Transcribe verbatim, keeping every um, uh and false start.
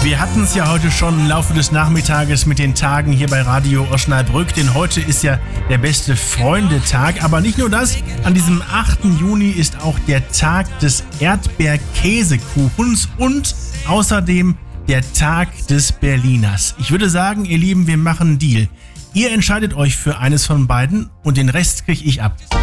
Wir hatten es ja heute schon im Laufe des Nachmittages mit den Tagen hier bei Radio Osnabrück, denn heute ist ja der beste Freundetag. Aber nicht nur das, an diesem achten Juni ist auch der Tag des Erdbeerkäsekuchens und außerdem der Tag des Berliners. Ich würde sagen, ihr Lieben, wir machen einen Deal. Ihr entscheidet euch für eines von beiden und den Rest kriege ich ab.